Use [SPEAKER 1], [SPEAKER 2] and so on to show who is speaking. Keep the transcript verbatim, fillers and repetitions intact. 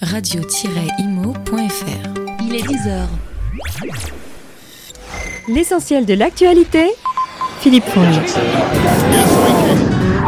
[SPEAKER 1] radio tiret imo point f r. Il est dix heures.
[SPEAKER 2] L'essentiel de l'actualité, Philippe Fournier.